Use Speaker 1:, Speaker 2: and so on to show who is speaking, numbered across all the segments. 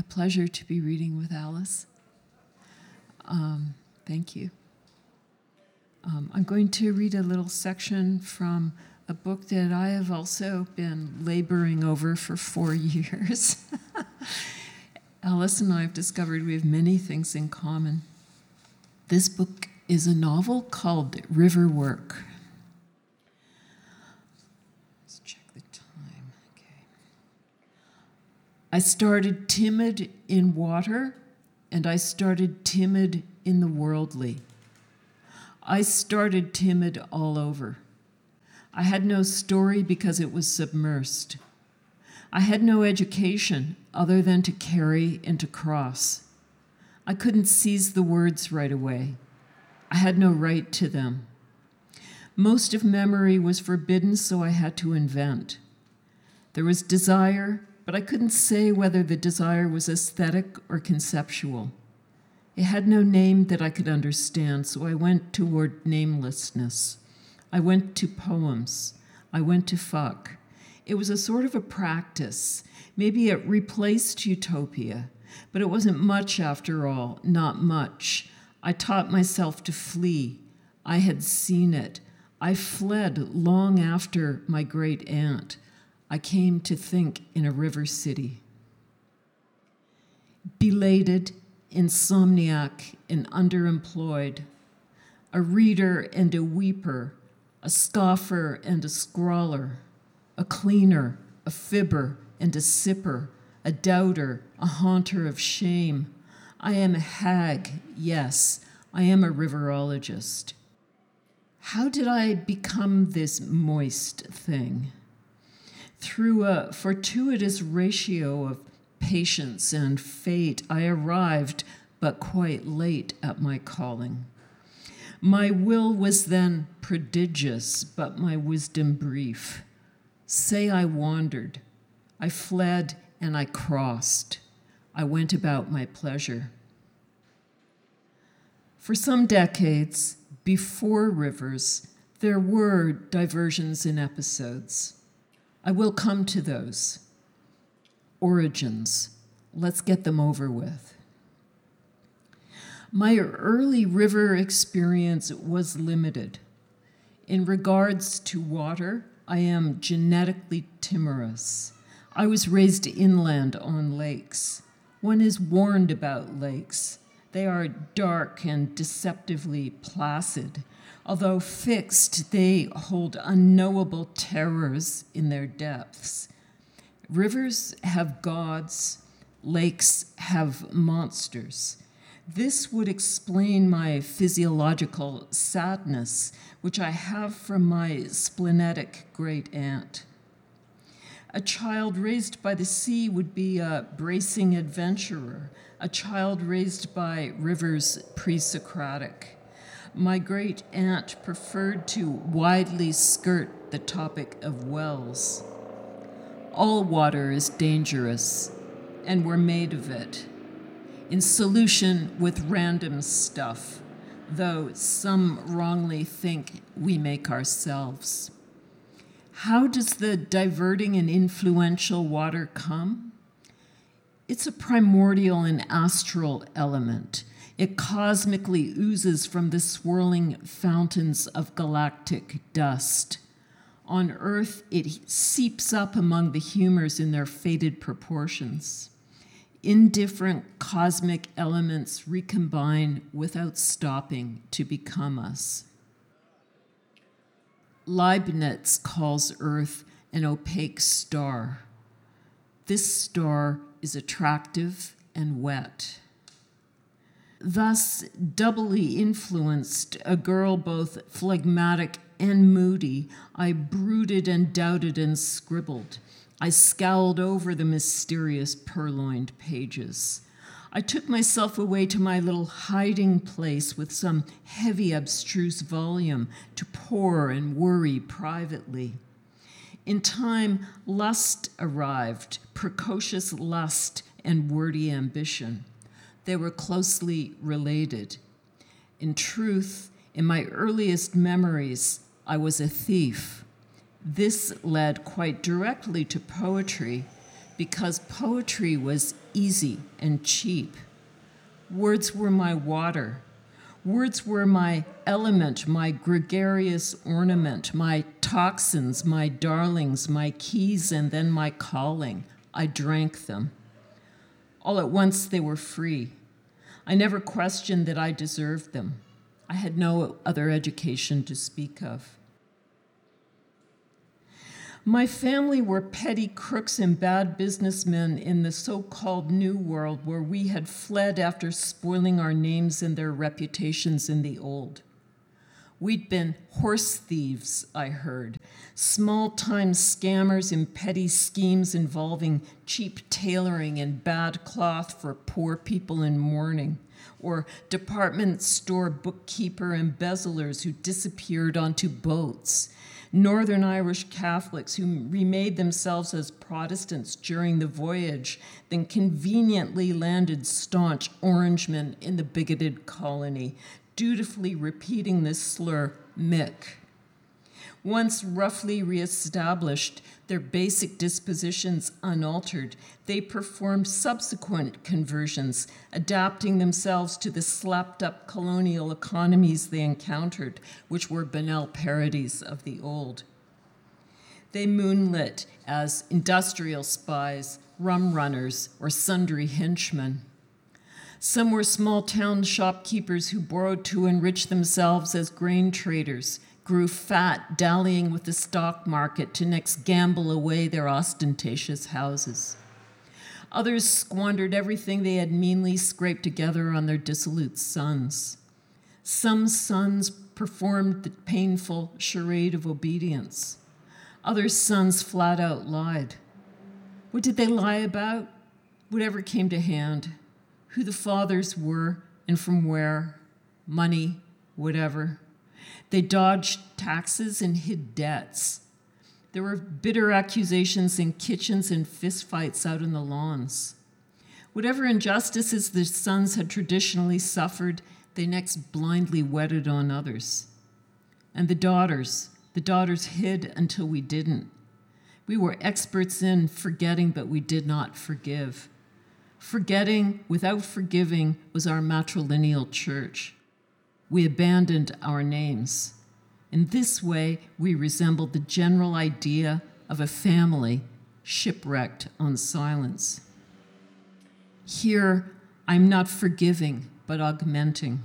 Speaker 1: pleasure to be reading with Alice. Thank you. I'm going to read a little section from a book that I have also been laboring over for 4 years. Alice and I have discovered we have many things in common. This book is a novel called River Work. Let's check the time. Okay. I started timid in water, and I started timid in the worldly. I started timid all over. I had no story because it was submersed. I had no education other than to carry and to cross. I couldn't seize the words right away. I had no right to them. Most of memory was forbidden, so I had to invent. There was desire, but I couldn't say whether the desire was aesthetic or conceptual. It had no name that I could understand, so I went toward namelessness. I went to poems. I went to fuck. It was a sort of a practice. Maybe it replaced utopia, but it wasn't much after all, not much. I taught myself to flee. I had seen it. I fled long after my great aunt. I came to think in a river city. Belated, insomniac, and underemployed, a reader and a weeper, a scoffer and a scrawler, a cleaner, a fibber and a sipper, a doubter, a haunter of shame. I am a hag, yes, I am a riverologist. How did I become this moist thing? Through a fortuitous ratio of patience and fate, I arrived, but quite late, at my calling. My will was then prodigious, but my wisdom brief. Say I wandered. I fled and I crossed. I went about my pleasure. For some decades, before rivers, there were diversions in episodes. I will come to those. Origins. Let's get them over with. My early river experience was limited. In regards to water, I am genetically timorous. I was raised inland on lakes. One is warned about lakes. They are dark and deceptively placid. Although fixed, they hold unknowable terrors in their depths. Rivers have gods, lakes have monsters. This would explain my physiological sadness, which I have from my splenetic great aunt. A child raised by the sea would be a bracing adventurer, a child raised by rivers pre-Socratic. My great aunt preferred to widely skirt the topic of wells. All water is dangerous, and we're made of it, in solution with random stuff, though some wrongly think we make ourselves. How does the diverting and influential water come? It's a primordial and astral element. It cosmically oozes from the swirling fountains of galactic dust. On Earth, it seeps up among the humors in their fated proportions. Indifferent cosmic elements recombine without stopping to become us. Leibniz calls Earth an opaque star. This star is attractive and wet. Thus, doubly influenced, a girl both phlegmatic and moody, I brooded and doubted and scribbled. I scowled over the mysterious purloined pages. I took myself away to my little hiding place with some heavy, abstruse volume to pore and worry privately. In time, lust arrived, precocious lust and wordy ambition. They were closely related. In truth, in my earliest memories, I was a thief. This led quite directly to poetry because poetry was easy and cheap. Words were my water. Words were my element, my gregarious ornament, my toxins, my darlings, my keys, and then my calling. I drank them. All at once they were free. I never questioned that I deserved them. I had no other education to speak of. My family were petty crooks and bad businessmen in the so-called New World, where we had fled after spoiling our names and their reputations in the Old. We'd been horse thieves, I heard, small-time scammers in petty schemes involving cheap tailoring and bad cloth for poor people in mourning, or department store bookkeeper embezzlers who disappeared onto boats, Northern Irish Catholics who remade themselves as Protestants during the voyage, then conveniently landed staunch Orangemen in the bigoted colony, dutifully repeating the slur, Mick. Once roughly reestablished, their basic dispositions unaltered, they performed subsequent conversions, adapting themselves to the slapped-up colonial economies they encountered, which were banal parodies of the old. They moonlit as industrial spies, rum runners, or sundry henchmen. Some were small-town shopkeepers who borrowed to enrich themselves as grain traders, grew fat dallying with the stock market to next gamble away their ostentatious houses. Others squandered everything they had meanly scraped together on their dissolute sons. Some sons performed the painful charade of obedience. Other sons flat out lied. What did they lie about? Whatever came to hand. Who the fathers were and from where. Money, whatever. They dodged taxes and hid debts. There were bitter accusations in kitchens and fistfights out on the lawns. Whatever injustices the sons had traditionally suffered, they next blindly wedded on others. And the daughters hid until we didn't. We were experts in forgetting, but we did not forgive. Forgetting without forgiving was our matrilineal church. We abandoned our names. In this way, we resembled the general idea of a family shipwrecked on silence. Here, I'm not forgiving, but augmenting.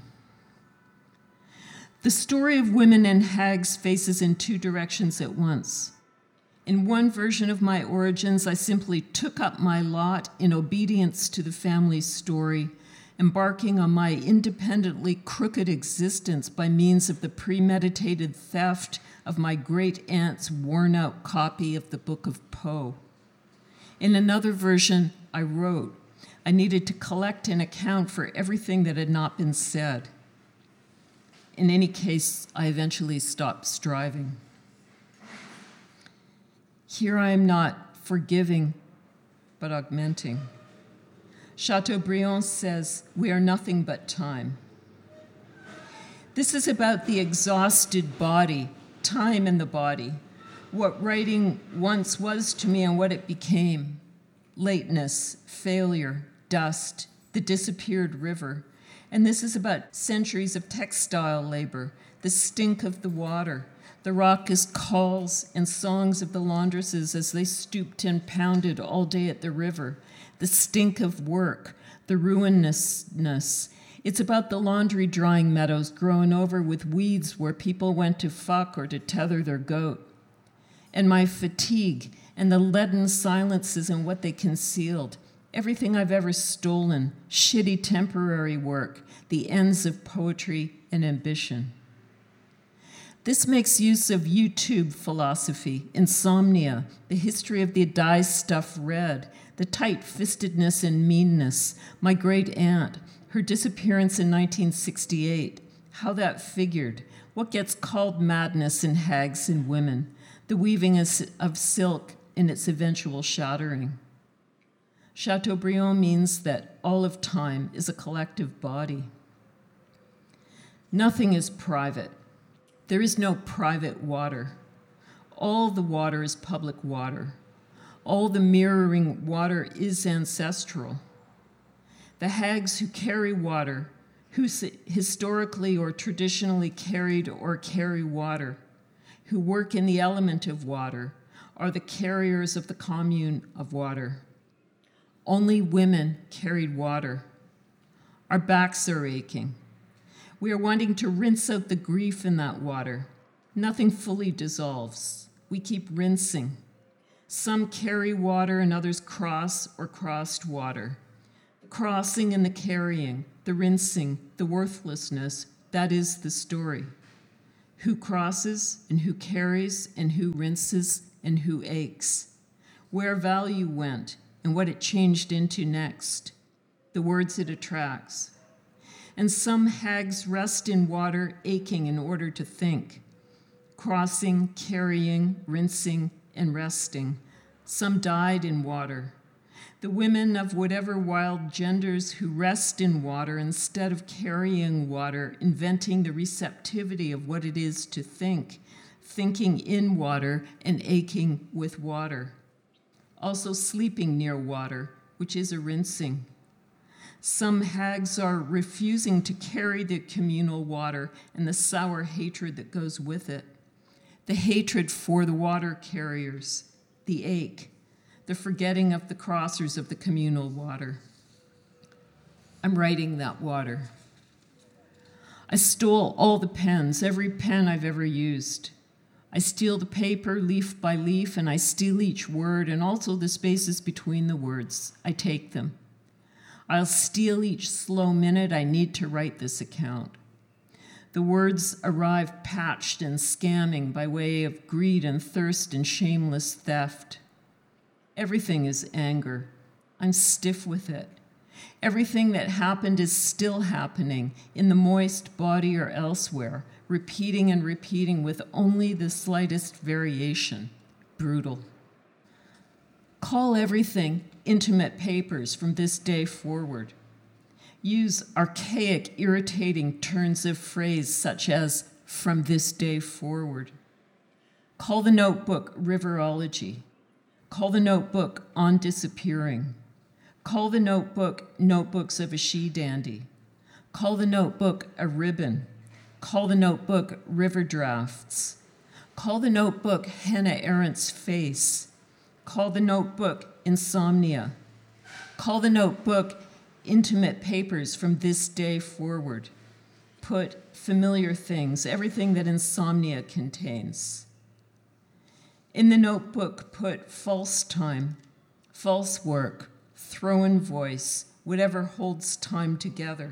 Speaker 1: The story of women and hags faces in two directions at once. In one version of my origins, I simply took up my lot in obedience to the family's story, embarking on my independently crooked existence by means of the premeditated theft of my great-aunt's worn-out copy of the Book of Poe. In another version, I wrote, I needed to collect and account for everything that had not been said. In any case, I eventually stopped striving. Here I am not forgiving, but augmenting. Chateaubriand says, we are nothing but time. This is about the exhausted body, time in the body, what writing once was to me and what it became. Lateness, failure, dust, the disappeared river. And this is about centuries of textile labor, the stink of the water, the raucous calls and songs of the laundresses as they stooped and pounded all day at the river, the stink of work, the ruinousness. It's about the laundry drying meadows growing over with weeds where people went to fuck or to tether their goat. And my fatigue and the leaden silences and what they concealed, everything I've ever stolen, shitty temporary work, the ends of poetry and ambition. This makes use of YouTube philosophy, insomnia, the history of the dye stuff read, the tight-fistedness and meanness, my great aunt, her disappearance in 1968, how that figured, what gets called madness in hags and women, the weaving of silk in its eventual shattering. Chateaubriand means that all of time is a collective body. Nothing is private. There is no private water. All the water is public water. All the mirroring water is ancestral. The hags who carry water, who historically or traditionally carried or carry water, who work in the element of water, are the carriers of the commune of water. Only women carried water. Our backs are aching. We are wanting to rinse out the grief in that water. Nothing fully dissolves. We keep rinsing. Some carry water and others cross or crossed water. The crossing and the carrying, the rinsing, the worthlessness, that is the story. Who crosses and who carries and who rinses and who aches. Where value went and what it changed into next. The words it attracts. And some hags rest in water, aching in order to think. Crossing, carrying, rinsing, and resting. Some died in water. The women of whatever wild genders who rest in water instead of carrying water, inventing the receptivity of what it is to think, thinking in water and aching with water. Also sleeping near water, which is a rinsing. Some hags are refusing to carry the communal water and the sour hatred that goes with it. The hatred for the water carriers, the ache, the forgetting of the crossers of the communal water. I'm writing that water. I stole all the pens, every pen I've ever used. I steal the paper leaf by leaf, and I steal each word and also the spaces between the words. I take them. I'll steal each slow minute I need to write this account. The words arrive patched and scamming by way of greed and thirst and shameless theft. Everything is anger. I'm stiff with it. Everything that happened is still happening in the moist body or elsewhere, repeating and repeating with only the slightest variation. Brutal. Call everything intimate papers from this day forward. Use archaic, irritating turns of phrase such as from this day forward. Call the notebook Riverology. Call the notebook On Disappearing. Call the notebook Notebooks of a She-Dandy. Call the notebook A Ribbon. Call the notebook River Drafts. Call the notebook Hannah Arendt's Face. Call the notebook Insomnia. Call the notebook Intimate Papers from this day forward. Put familiar things, everything that insomnia contains. In the notebook, put false time, false work, throw-in voice, whatever holds time together.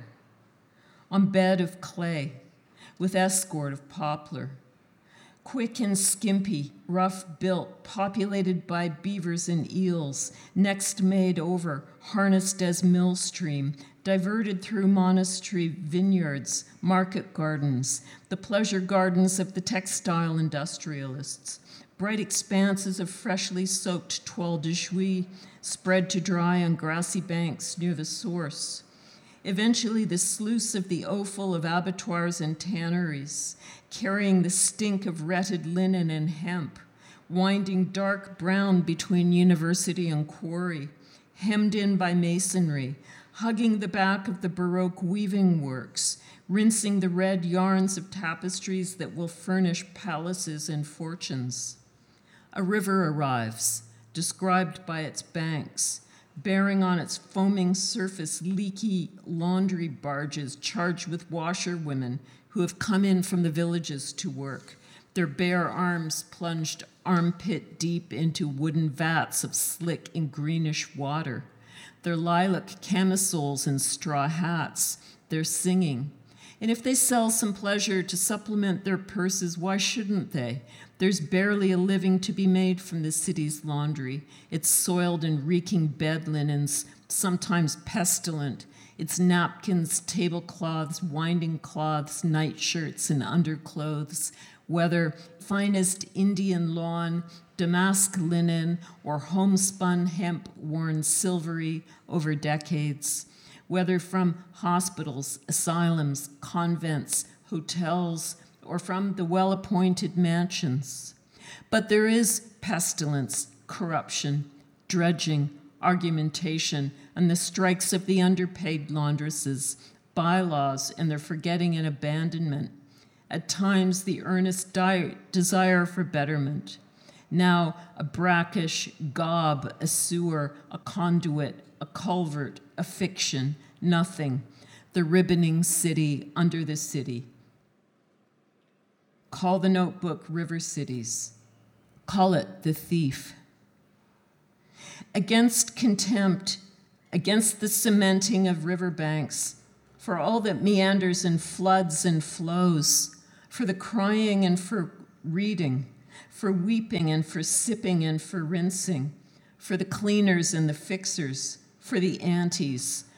Speaker 1: On bed of clay, with escort of poplar. Quick and skimpy, rough built, populated by beavers and eels, next made over, harnessed as millstream, diverted through monastery vineyards, market gardens, the pleasure gardens of the textile industrialists, bright expanses of freshly soaked toile de Jouy, spread to dry on grassy banks near the source. Eventually, the sluice of the offal of abattoirs and tanneries, carrying the stink of retted linen and hemp, winding dark brown between university and quarry, hemmed in by masonry, hugging the back of the Baroque weaving works, rinsing the red yarns of tapestries that will furnish palaces and fortunes. A river arrives, described by its banks, bearing on its foaming surface leaky laundry barges charged with washerwomen who have come in from the villages to work, their bare arms plunged armpit deep into wooden vats of slick and greenish water, their lilac camisoles and straw hats, their singing. And if they sell some pleasure to supplement their purses, why shouldn't they? There's barely a living to be made from the city's laundry, its soiled and reeking bed linens, sometimes pestilent, its napkins, tablecloths, winding cloths, nightshirts, and underclothes, whether finest Indian lawn, damask linen, or homespun hemp worn silvery over decades, whether from hospitals, asylums, convents, hotels, or from the well-appointed mansions. But there is pestilence, corruption, dredging, argumentation, and the strikes of the underpaid laundresses, bylaws and their forgetting and abandonment. At times, the earnest desire for betterment. Now, a brackish gob, a sewer, a conduit, a culvert, a fiction, nothing. The ribboning city under the city. Call the notebook River Cities. Call it the thief. Against contempt, against the cementing of riverbanks, for all that meanders and floods and flows, for the crying and for reading, for weeping and for sipping and for rinsing, for the cleaners and the fixers, for the aunties,